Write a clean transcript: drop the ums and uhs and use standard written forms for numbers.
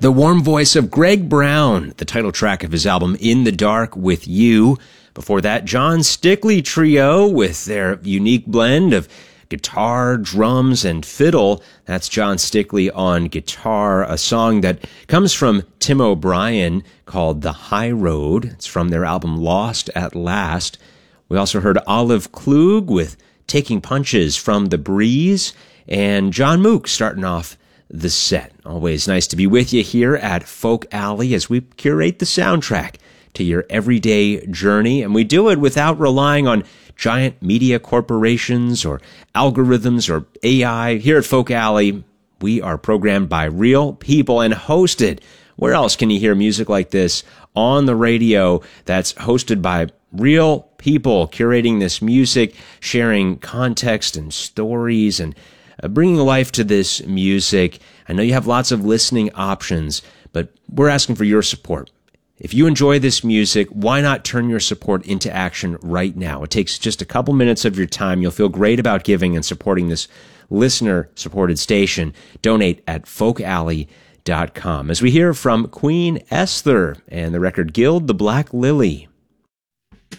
The warm voice of Greg Brown, the title track of his album In the Dark with You. Before that, John Stickley Trio with their unique blend of guitar, drums, and fiddle. That's John Stickley on guitar, a song that comes from Tim O'Brien called The High Road. It's from their album Lost at Last. We also heard Olive Klug with Taking Punches from The Breeze, and John Mook starting off the set. Always nice to be with you here at Folk Alley as we curate the soundtrack to your everyday journey, and we do it without relying on giant media corporations or algorithms or AI. Here at Folk Alley, we are programmed by real people and hosted. Where else can you hear music like this on the radio that's hosted by real people curating this music, sharing context and stories, and bringing life to this music? I know you have lots of listening options, but we're asking for your support. If you enjoy this music, why not turn your support into action right now? It takes just a couple minutes of your time. You'll feel great about giving and supporting this listener-supported station. Donate at folkalley.com. As we hear from Queen Esther and the record Gild the Black Lily.